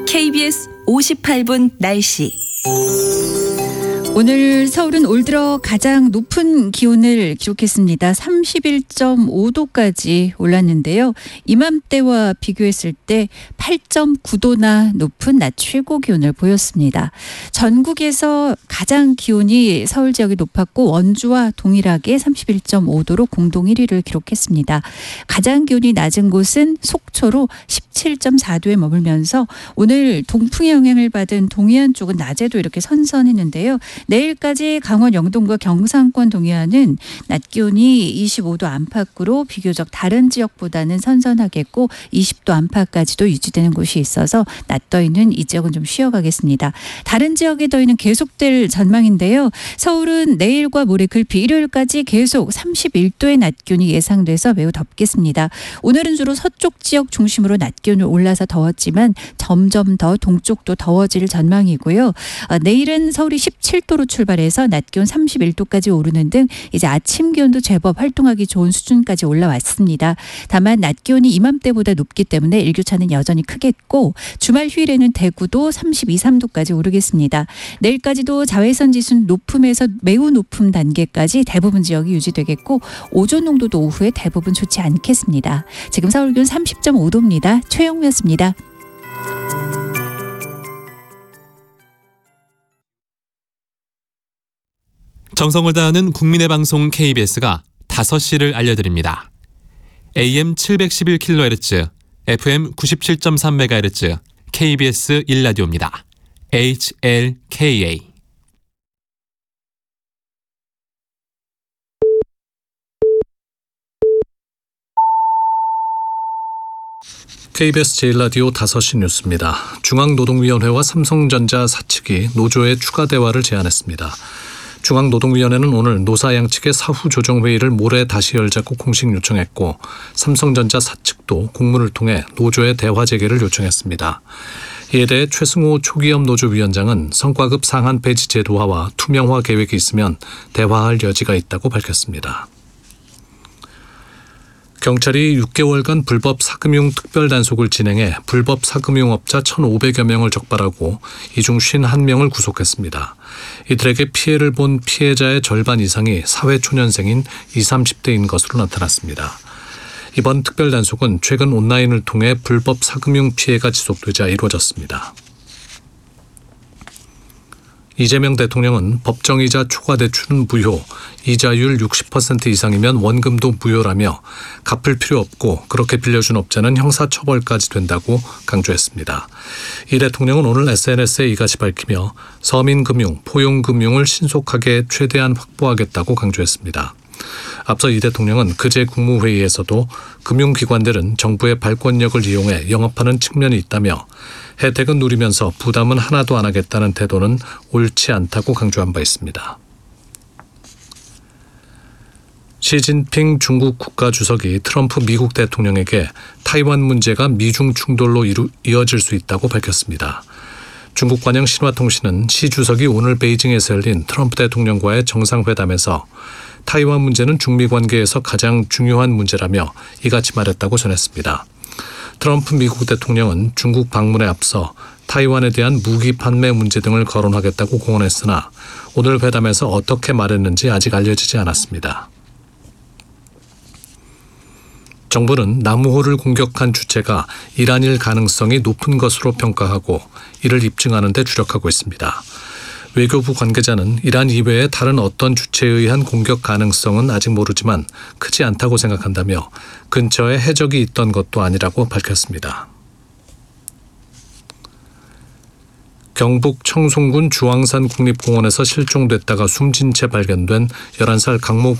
KBS 58분 날씨. 오늘 서울은 올 들어 가장 높은 기온을 기록했습니다. 31.5도까지 올랐는데요. 이맘때와 비교했을 때 8.9도나 높은 낮 최고 기온을 보였습니다. 전국에서 가장 기온이 서울 지역이 높았고 원주와 동일하게 31.5도로 공동 1위를 기록했습니다. 가장 기온이 낮은 곳은 속초로 17.4도에 머물면서 오늘 동풍의 영향을 받은 동해안 쪽은 낮에도 이렇게 선선했는데요. 내일까지 강원 영동과 경상권 동해안은 낮 기온이 25도 안팎으로 비교적 다른 지역보다는 선선하겠고 20도 안팎까지도 유지되는 곳이 있어서 낮 더위는 이 지역은 좀 쉬어가겠습니다. 다른 지역의 더위는 계속될 전망인데요. 서울은 내일과 모레 글피 일요일까지 계속 31도의 낮 기온이 예상돼서 매우 덥겠습니다. 오늘은 주로 서쪽 지역 중심으로 낮 기온이 올라서 더웠지만 점점 더 동쪽도 더워질 전망이고요. 내일은 서울이 17도로 출발해서 낮 기온 31도까지 오르는 등 이제 아침 기온도 제법 활동하기 좋은 수준까지 올라왔습니다. 다만 낮 기온이 이맘때보다 높기 때문에 일교차는 여전히 크겠고 주말 휴일에는 대구도 32, 3도까지 오르겠습니다. 내일까지도 자외선 지수는 높음에서 매우 높음 단계까지 대부분 지역이 유지되겠고 오존 농도도 오후에 대부분 좋지 않겠습니다. 지금 서울 기온 30.5도입니다. 최영미였습니다. 정성을 다하는 국민의 방송 KBS가 5시를 알려드립니다. AM 711kHz, FM 97.3MHz, KBS 1라디오입니다. HLKA. KBS 제1라디오 5시 뉴스입니다. 중앙노동위원회와 삼성전자 사측이 노조의 추가 대화를 제안했습니다. 중앙노동위원회는 오늘 노사 양측의 사후 조정회의를 모레 다시 열자고 공식 요청했고 삼성전자 사측도 공문을 통해 노조의 대화 재개를 요청했습니다. 이에 대해 최승호 초기업 노조위원장은 성과급 상한 폐지 제도화와 투명화 계획이 있으면 대화할 여지가 있다고 밝혔습니다. 경찰이 6개월간 불법 사금융 특별단속을 진행해 불법 사금융업자 1,500여 명을 적발하고 이 중 51명을 구속했습니다. 이들에게 피해를 본 피해자의 절반 이상이 사회초년생인 20, 30대인 것으로 나타났습니다. 이번 특별단속은 최근 온라인을 통해 불법 사금융 피해가 지속되자 이루어졌습니다. 이재명 대통령은 법정이자 초과대출은 무효, 이자율 60% 이상이면 원금도 무효라며 갚을 필요 없고 그렇게 빌려준 업자는 형사처벌까지 된다고 강조했습니다. 이 대통령은 오늘 SNS에 이같이 밝히며 서민금융, 포용금융을 신속하게 최대한 확보하겠다고 강조했습니다. 앞서 이 대통령은 그제 국무회의에서도 금융기관들은 정부의 발권력을 이용해 영업하는 측면이 있다며 혜택은 누리면서 부담은 하나도 안 하겠다는 태도는 옳지 않다고 강조한 바 있습니다. 시진핑 중국 국가주석이 트럼프 미국 대통령에게 타이완 문제가 미중 충돌로 이어질 수 있다고 밝혔습니다. 중국 관영 신화통신은 시 주석이 오늘 베이징에서 열린 트럼프 대통령과의 정상회담에서 타이완 문제는 중미 관계에서 가장 중요한 문제라며 이같이 말했다고 전했습니다. 트럼프 미국 대통령은 중국 방문에 앞서 타이완에 대한 무기 판매 문제 등을 거론하겠다고 공언했으나 오늘 회담에서 어떻게 말했는지 아직 알려지지 않았습니다. 정부는 나무호를 공격한 주체가 이란일 가능성이 높은 것으로 평가하고 이를 입증하는 데 주력하고 있습니다. 외교부 관계자는 이란 이외의 다른 어떤 주체에 의한 공격 가능성은 아직 모르지만 크지 않다고 생각한다며 근처에 해적이 있던 것도 아니라고 밝혔습니다. 경북 청송군 주황산 국립공원에서 실종됐다가 숨진 채 발견된 11살 강모